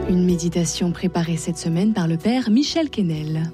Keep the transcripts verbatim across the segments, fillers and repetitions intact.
Une méditation préparée cette semaine par le Père Michel Quesnel.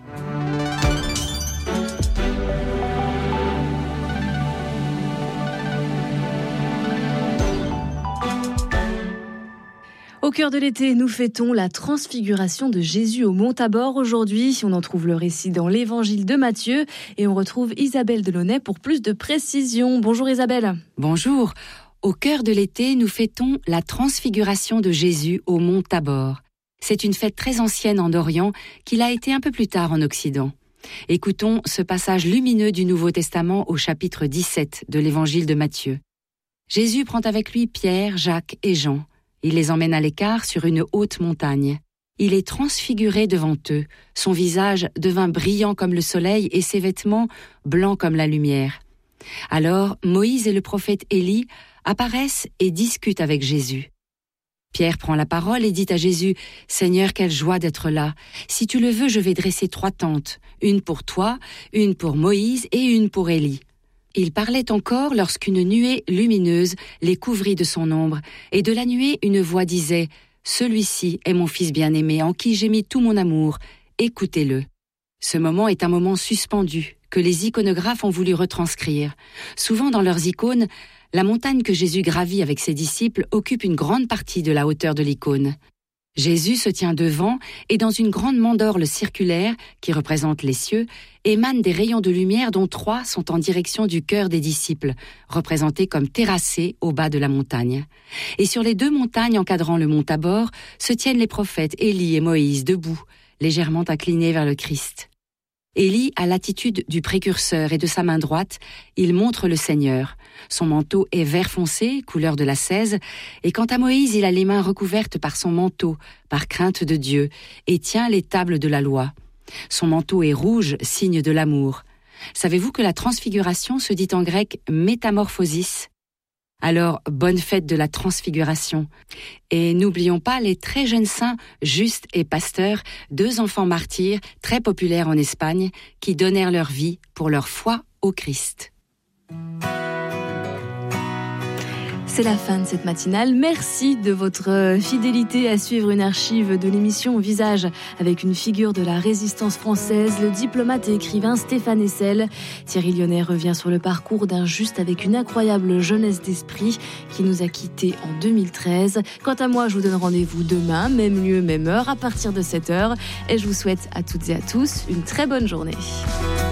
Au cœur de l'été, nous fêtons la transfiguration de Jésus au Mont Tabor aujourd'hui. On en trouve le récit dans l'évangile de Matthieu et on retrouve Isabelle Delaunay pour plus de précisions. Bonjour Isabelle. Bonjour. Au cœur de l'été, nous fêtons la transfiguration de Jésus au Mont Tabor. C'est une fête très ancienne en Orient qui l'a été un peu plus tard en Occident. Écoutons ce passage lumineux du Nouveau Testament au chapitre dix-sept de l'évangile de Matthieu. Jésus prend avec lui Pierre, Jacques et Jean. Il les emmène à l'écart sur une haute montagne. Il est transfiguré devant eux. Son visage devint brillant comme le soleil et ses vêtements blancs comme la lumière. Alors Moïse et le prophète Élie apparaissent et discutent avec Jésus. Pierre prend la parole et dit à Jésus : « Seigneur, quelle joie d'être là. Si tu le veux, je vais dresser trois tentes, une pour toi, une pour Moïse et une pour Élie. » Il parlait encore lorsqu'une nuée lumineuse les couvrit de son ombre, et de la nuée une voix disait : « Celui-ci est mon fils bien-aimé, en qui j'ai mis tout mon amour, écoutez-le. » Ce moment est un moment suspendu, que les iconographes ont voulu retranscrire. Souvent dans leurs icônes, la montagne que Jésus gravit avec ses disciples occupe une grande partie de la hauteur de l'icône. Jésus se tient devant et dans une grande mandorle circulaire, qui représente les cieux, émanent des rayons de lumière dont trois sont en direction du cœur des disciples, représentés comme terrassés au bas de la montagne. Et sur les deux montagnes encadrant le mont Tabor se tiennent les prophètes Élie et Moïse debout, légèrement inclinés vers le Christ. Élie a l'attitude du précurseur et de sa main droite, il montre le Seigneur. Son manteau est vert foncé, couleur de la seize, et quant à Moïse, il a les mains recouvertes par son manteau, par crainte de Dieu, et tient les tables de la loi. Son manteau est rouge, signe de l'amour. Savez-vous que la transfiguration se dit en grec « métamorphosis » ? Alors, bonne fête de la transfiguration. Et n'oublions pas les très jeunes saints, Juste et Pasteur, deux enfants martyrs très populaires en Espagne, qui donnèrent leur vie pour leur foi au Christ. C'est la fin de cette matinale. Merci de votre fidélité à suivre une archive de l'émission Visage avec une figure de la résistance française, le diplomate et écrivain Stéphane Hessel. Thierry Lyonnais revient sur le parcours d'un Juste avec une incroyable jeunesse d'esprit qui nous a quittés en deux mille treize. Quant à moi, je vous donne rendez-vous demain, même lieu, même heure, à partir de sept heures. Et je vous souhaite à toutes et à tous une très bonne journée.